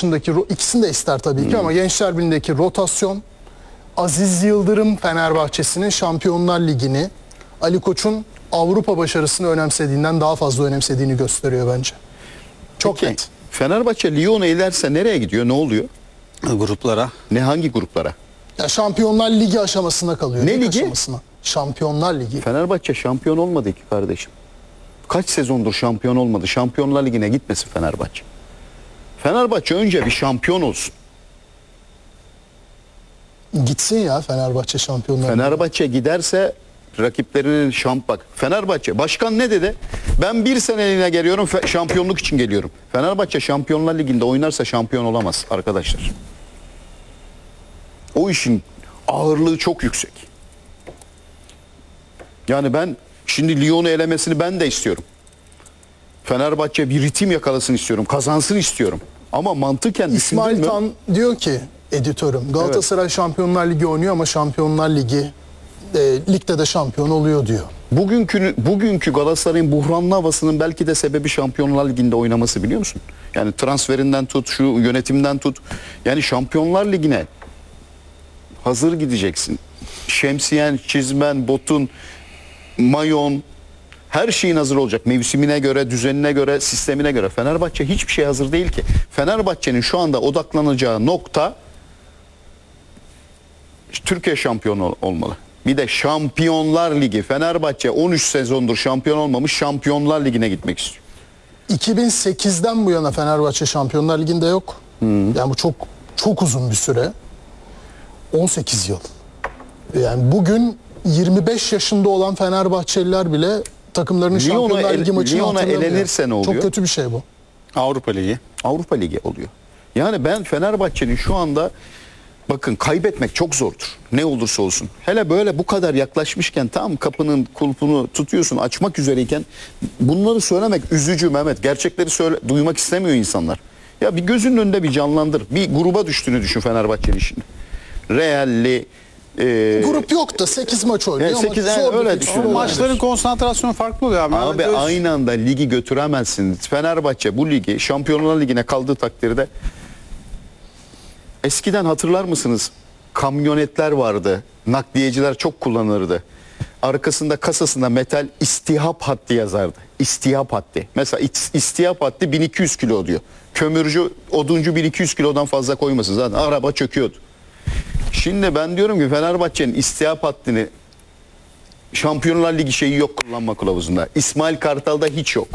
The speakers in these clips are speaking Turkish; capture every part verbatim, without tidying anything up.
maçındaki, ikisini de ister tabii ki, hmm. ama Gençler Birliği'ndeki rotasyon, Aziz Yıldırım Fenerbahçe'sinin Şampiyonlar Ligi'ni, Ali Koç'un Avrupa başarısını önemsediğinden daha fazla önemsediğini gösteriyor bence. Çok Peki, net. Fenerbahçe Lyon'u elerse nereye gidiyor? Ne oluyor? Gruplara. Ne, hangi gruplara? Ya Şampiyonlar Ligi aşamasına kalıyor. Ne Lig ligi? Aşamasına. Şampiyonlar Ligi. Fenerbahçe şampiyon olmadı ki kardeşim. Kaç sezondur şampiyon olmadı? Şampiyonlar Ligi'ne gitmesin Fenerbahçe. Fenerbahçe önce bir şampiyon olsun. Gitsin ya Fenerbahçe Şampiyonlar Ligi'ne. Fenerbahçe giderse rakiplerinin şamp bak. Fenerbahçe başkan ne dedi? Ben bir seneliğine geliyorum, şampiyonluk için geliyorum. Fenerbahçe Şampiyonlar Ligi'nde oynarsa şampiyon olamaz arkadaşlar. O işin ağırlığı çok yüksek. Yani ben şimdi Lyon'u elemesini ben de istiyorum. Fenerbahçe bir ritim yakalasın istiyorum. Kazansın istiyorum. Ama mantıken İsmail Tan diyor ki, editörüm, Galatasaray evet. Şampiyonlar Ligi oynuyor ama Şampiyonlar Ligi e, ligde de şampiyon oluyor diyor. Bugünkü bugünkü Galatasaray'ın buhranlı havasının belki de sebebi Şampiyonlar Ligi'nde oynaması, biliyor musun? Yani transferinden tut, şu yönetimden tut. Yani Şampiyonlar Ligi'ne hazır gideceksin. Şemsiyen, çizmen, botun, mayon, her şeyin hazır olacak. Mevsimine göre, düzenine göre, sistemine göre. Fenerbahçe hiçbir şey hazır değil ki. Fenerbahçe'nin şu anda odaklanacağı nokta Türkiye şampiyonu olmalı. Bir de Şampiyonlar Ligi. Fenerbahçe on üç sezondur şampiyon olmamış, Şampiyonlar Ligi'ne gitmek istiyor. iki bin sekizden bu yana Fenerbahçe Şampiyonlar Ligi'nde yok. Hmm. Yani bu çok çok uzun bir süre. on sekiz yıl. Yani bugün yirmi beş yaşında olan Fenerbahçeliler bile takımlarının Şampiyonlar Ligi maçını Lyon'a hatırlamıyor. elenirse ne oluyor? Çok kötü bir şey bu. Avrupa Ligi. Avrupa Ligi oluyor. Yani ben Fenerbahçe'nin şu anda, bakın, kaybetmek çok zordur. Ne olursa olsun. Hele böyle bu kadar yaklaşmışken, tam kapının kulpunu tutuyorsun, açmak üzereyken bunları söylemek üzücü Mehmet. Gerçekleri söyle, duymak istemiyor insanlar. Ya bir gözünün önünde bir canlandır. Bir gruba düştüğünü düşün Fenerbahçe'nin şimdi. Real'li, Ee, grup yok da sekiz maç oynuyor yani sekiz, ama yani öyle düşün. Maçların konsantrasyonu farklı oluyor abi. Abi Göz... aynı anda ligi götüremezsin. Fenerbahçe bu ligi Şampiyonlar Ligi'ne kaldığı takdirde, eskiden hatırlar mısınız? Kamyonetler vardı. Nakliyeciler çok kullanırdı. Arkasında, kasasında metal istihap haddi yazardı. İstihap haddi. Mesela istihap haddi bin iki yüz kilo diyor. Kömürcü, oduncu bin iki yüz kilodan fazla koymasın. Zaten araba çöküyordu. Şimdi ben diyorum ki Fenerbahçe'nin istihap haddini, Şampiyonlar Ligi şeyi yok kullanma kılavuzunda. İsmail Kartal'da hiç yok.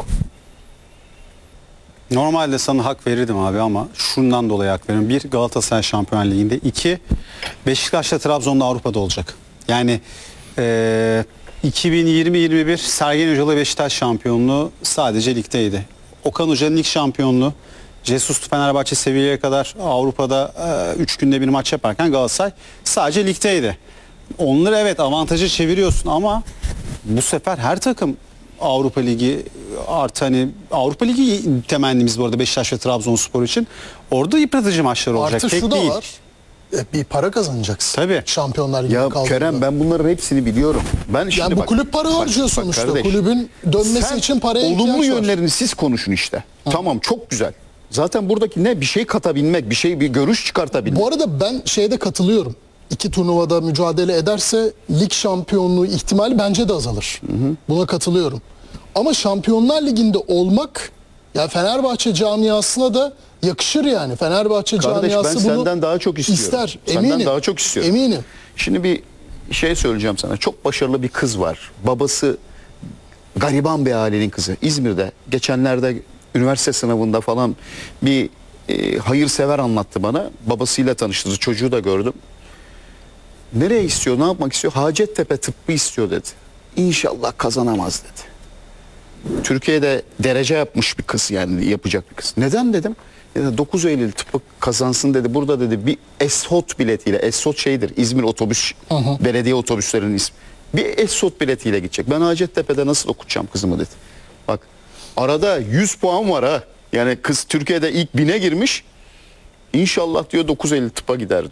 Normalde sana hak verirdim abi ama şundan dolayı hak veririm. Bir, Galatasaray Şampiyonlar Ligi'nde. İki, Beşiktaş'la Trabzon'da Avrupa'da olacak. Yani e, iki bin yirmi yirmi bir Sergen Hocalı Beşiktaş şampiyonluğu sadece ligdeydi. Okan Hoca'nın lig şampiyonluğu, Jesus Fenerbahçe seviyeye kadar Avrupa'da üç e, günde bir maç yaparken Galatasaray sadece ligdeydi. Onları evet avantajı çeviriyorsun ama bu sefer her takım Avrupa Ligi artı hani Avrupa Ligi temennimiz bu arada Beşiktaş ve Trabzonspor için. Orada yıpratıcı maçlar olacak. Artı Tek şu da değil. var. Bir para kazanacaksın. Tabii. Şampiyonlar Ligi'ne Ya kaldığında. Kerem, ben bunların hepsini biliyorum. Ben şimdi yani bu bak, kulüp para harcıyor bak, sonuçta. kardeş, Kulübün dönmesi sen için paraya ihtiyaç var. olumlu yönlerini siz konuşun işte. Hı. Tamam, çok güzel. Zaten buradaki ne? Bir şey katabilmek, bir şey, bir görüş çıkartabilmek. Bu arada ben şeyde katılıyorum. İki turnuvada mücadele ederse lig şampiyonluğu ihtimali bence de azalır. Hı hı. Buna katılıyorum. Ama Şampiyonlar Ligi'nde olmak ya Fenerbahçe camiasına da yakışır yani. Fenerbahçe Kardeş, camiası ben bunu senden daha çok istiyorum. ister. Senden Eminim. daha çok istiyorum. Eminim. Şimdi bir şey söyleyeceğim sana. Çok başarılı bir kız var. Babası gariban bir ailenin kızı. İzmir'de geçenlerde üniversite sınavında falan bir e, hayırsever anlattı bana. Babasıyla tanıştırdı. Çocuğu da gördüm. Nereye istiyor, ne yapmak istiyor? Hacettepe tıbbı istiyor dedi. İnşallah kazanamaz dedi. Türkiye'de derece yapmış bir kız, yani yapacak bir kız. Neden dedim? Ya dokuz Eylül tıbbı kazansın dedi. Burada dedi bir Esot biletiyle, Esot şeydir, İzmir otobüs, hı hı. belediye otobüslerinin ismi. Bir Esot biletiyle gidecek. Ben Hacettepe'de nasıl okutacağım kızımı dedi. Bak, arada yüz puan var ha. Yani kız Türkiye'de ilk bine girmiş. İnşallah diyor dokuz Eylül tıbba gider diyor.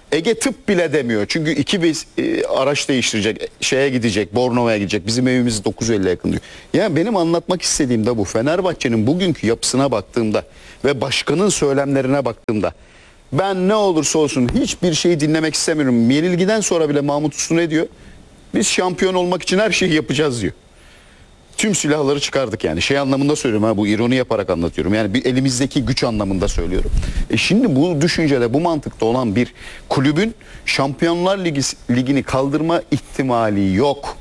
Ege tıp bile demiyor. Çünkü iki bir e, araç değiştirecek, şeye gidecek, Bornova'ya gidecek. Bizim evimiz dokuz elliye yakın diyor. Yani benim anlatmak istediğim de bu. Fenerbahçe'nin bugünkü yapısına baktığımda ve başkanın söylemlerine baktığımda ben ne olursa olsun hiçbir şeyi dinlemek istemiyorum. Yenilgiden sonra bile Mahmut Uslu ne diyor? Biz şampiyon olmak için her şeyi yapacağız diyor. Tüm silahları çıkardık yani. Şey anlamında söylüyorum ha, bu ironi yaparak anlatıyorum. Yani bir elimizdeki güç anlamında söylüyorum. E şimdi bu düşüncede, bu mantıkta olan bir kulübün Şampiyonlar Ligi, Ligi'ni kaldırma ihtimali yok.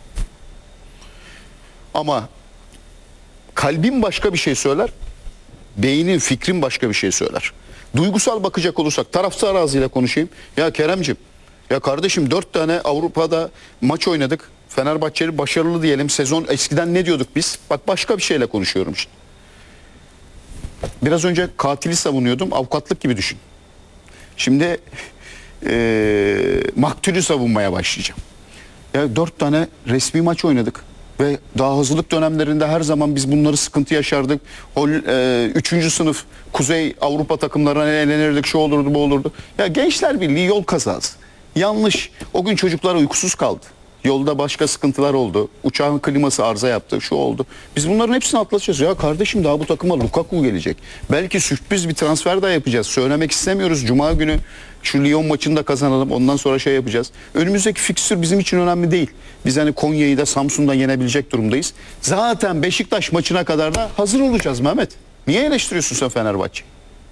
Ama kalbin başka bir şey söyler, beynin, fikrin başka bir şey söyler. Duygusal bakacak olursak, taraftar ağzıyla konuşayım. Ya Keremcim, ya kardeşim dört tane Avrupa'da maç oynadık. Fenerbahçeli başarılı diyelim. Sezon eskiden ne diyorduk biz? Bak başka bir şeyle konuşuyorum işte. Biraz önce katili savunuyordum. Avukatlık gibi düşün. Şimdi ee, maktulü savunmaya başlayacağım. Ya dört tane resmi maç oynadık. Ve daha hazırlık dönemlerinde her zaman biz bunları sıkıntı yaşardık. O e, üçüncü sınıf Kuzey Avrupa takımlarına elenirdik. Şu olurdu bu olurdu. Ya Gençler Birliği yol kazası. Yanlış. O gün çocuklar uykusuz kaldı. Yolda başka sıkıntılar oldu. Uçağın kliması arıza yaptı. Şu oldu. Biz bunların hepsini atlatacağız. Ya kardeşim daha bu takıma Lukaku gelecek. Belki sürpriz bir transfer daha yapacağız. Söylemek istemiyoruz. Cuma günü şu Lyon maçını da kazanalım. Ondan sonra şey yapacağız. Önümüzdeki fikstür bizim için önemli değil. Biz hani Konya'yı da Samsun'dan yenebilecek durumdayız. Zaten Beşiktaş maçına kadar da hazır olacağız Mehmet. Niye eleştiriyorsun sen Fenerbahçe?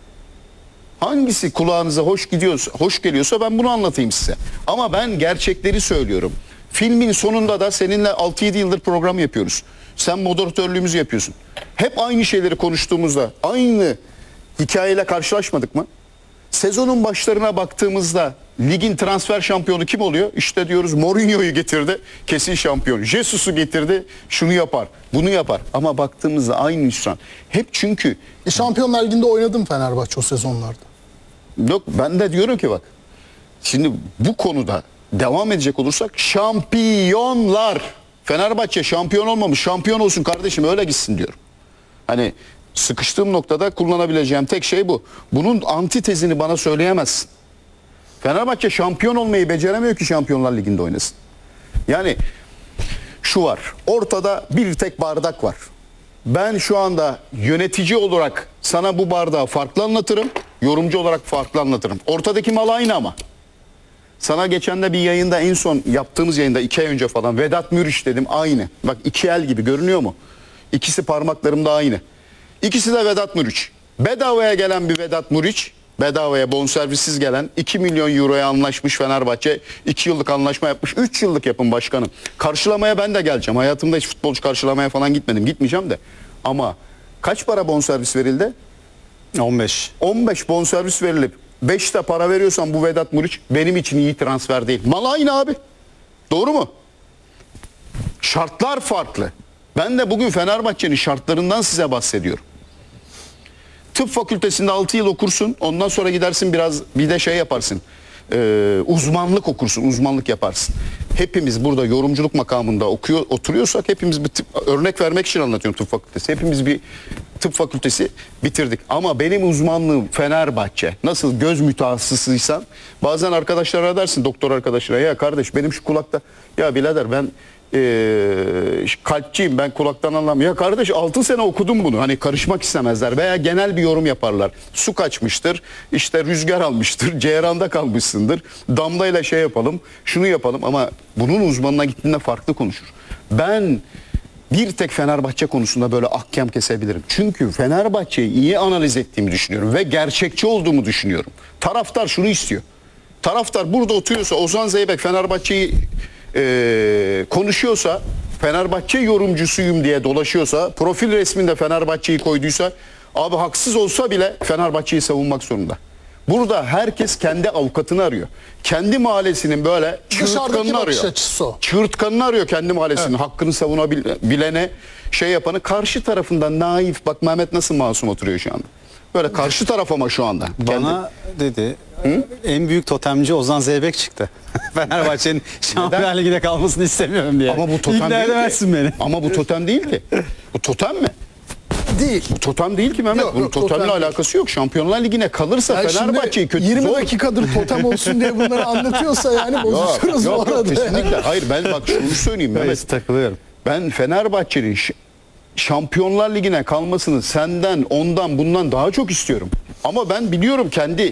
Hangisi kulağınıza hoş gidiyorsa, hoş geliyorsa ben bunu anlatayım size. Ama ben gerçekleri söylüyorum. Filmin sonunda da seninle altı yedi yıldır program yapıyoruz. Sen moderatörlüğümüzü yapıyorsun. Hep aynı şeyleri konuştuğumuzda aynı hikayeyle karşılaşmadık mı? Sezonun başlarına baktığımızda ligin transfer şampiyonu kim oluyor? İşte diyoruz Mourinho'yu getirdi, kesin şampiyon. Jesus'u getirdi, şunu yapar, bunu yapar. Ama baktığımızda aynı hüsran. Hep çünkü... E, Şampiyonlar Ligi'nde oynadım Fenerbahçe o sezonlarda. Yok ben de diyorum ki bak. Şimdi bu konuda devam edecek olursak şampiyonlar. Fenerbahçe şampiyon olmamış, şampiyon olsun kardeşim öyle gitsin diyorum. Hani sıkıştığım noktada kullanabileceğim tek şey bu. Bunun antitezini bana söyleyemezsin. Fenerbahçe şampiyon olmayı beceremiyor ki Şampiyonlar Ligi'nde oynasın. Yani şu var. Ortada bir tek bardak var. Ben şu anda yönetici olarak sana bu bardağı farklı anlatırım. Yorumcu olarak farklı anlatırım. Ortadaki mal aynı ama. Sana geçen de bir yayında en son yaptığımız yayında iki ay önce falan Vedat Muriç dedim aynı. Bak iki el gibi görünüyor mu? İkisi parmaklarımda aynı. İkisi de Vedat Muriç. Bedavaya gelen bir Vedat Muriç, bedavaya bonservissiz gelen iki milyon euroya anlaşmış Fenerbahçe. iki yıllık anlaşma yapmış. üç yıllık yapın başkanım. Karşılamaya ben de geleceğim. Hayatımda hiç futbolcu karşılamaya falan gitmedim. Gitmeyeceğim de. Ama kaç para bonservis verildi? on beş. on beş bonservis verilip beş de para veriyorsan bu Vedat Muriç benim için iyi transfer değil. Mal aynı abi. Doğru mu? Şartlar farklı. Ben de bugün Fenerbahçe'nin şartlarından size bahsediyorum. Tıp fakültesinde altı yıl okursun. Ondan sonra gidersin biraz bir de şey yaparsın. Ee, uzmanlık okursun. Uzmanlık yaparsın. Hepimiz burada yorumculuk makamında okuyor, oturuyorsak hepimiz bir tıp, örnek vermek için anlatıyorum tıp fakültesi. Hepimiz bir tıp fakültesi bitirdik. Ama benim uzmanlığım Fenerbahçe. Nasıl göz mütehassısıysan bazen arkadaşlara dersin doktor arkadaşlara ya kardeş benim şu kulakta ya birader ben Ee, kalpçiyim ben kulaktan anlamıyorum. Ya kardeş altı sene okudum bunu. Hani karışmak istemezler veya genel bir yorum yaparlar. Su kaçmıştır, işte rüzgar almıştır, ceyranda kalmışsındır. Damlayla şey yapalım, şunu yapalım ama bunun uzmanına gittiğinde farklı konuşur. Ben bir tek Fenerbahçe konusunda böyle ahkam kesebilirim. Çünkü Fenerbahçe'yi iyi analiz ettiğimi düşünüyorum ve gerçekçi olduğumu düşünüyorum. Taraftar şunu istiyor. Taraftar burada oturuyorsa Ozan Zeybek Fenerbahçe'yi Ee, konuşuyorsa Fenerbahçe yorumcusuyum diye dolaşıyorsa profil resminde Fenerbahçe'yi koyduysa abi haksız olsa bile Fenerbahçe'yi savunmak zorunda. Burada herkes kendi avukatını arıyor. Kendi mahallesinin böyle çığırtkanını arıyor. Çığırtkanını arıyor kendi mahallesinin evet. Hakkını savunabilene şey yapanı karşı tarafından naif bak Mehmet nasıl masum oturuyor şu anda. Böyle karşı taraf ama şu anda. Bana kendi... dedi Hı? En büyük totemci Ozan Zeybek çıktı. Fenerbahçe'nin Şampiyonlar Ligi'de kalmasını istemiyorum diye. Ama bu totem İkna değil edemezsin ki. beni. Ama bu totem değil ki. Bu totem mi? değil. Totem değil ki Mehmet. Yok, Bunun yok, totemle totem değil. alakası yok. Şampiyonlar Ligi'ne kalırsa Yani şimdi Fenerbahçe'yi kötü yirmi zor. dakikadır totem olsun diye bunları anlatıyorsa yani Yok, bozuşuruz bu yok, yok, arada. kesinlikle. Hayır ben bak şunu söyleyeyim Mehmet. Evet, takılıyorum. Ben Fenerbahçe'nin ş- Şampiyonlar Ligi'ne kalmasını senden, ondan, bundan daha çok istiyorum. Ama ben biliyorum kendi